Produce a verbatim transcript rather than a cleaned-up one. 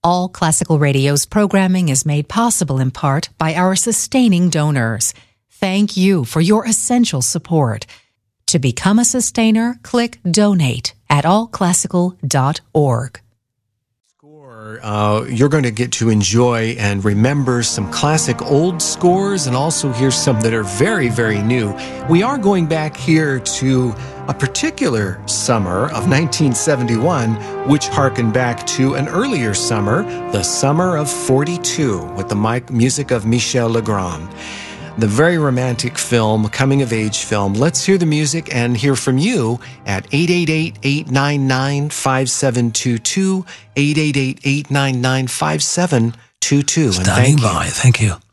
All Classical Radio's programming is made possible in part by our sustaining donors. Thank you for your essential support. To become a sustainer, click Donate at all classical dot org. Uh, you're going to get to enjoy and remember some classic old scores and also hear some that are very, very new. We are going back here to a particular summer of nineteen seventy-one, which harkened back to an earlier summer, the summer of forty-two, with the mic- music of Michel Legrand. The very romantic film, coming-of-age film. Let's hear the music and hear from you at eight eight eight, eight nine nine, five seven two two, eight eight eight, eight nine nine, five seven two two. Standing by. Thank you.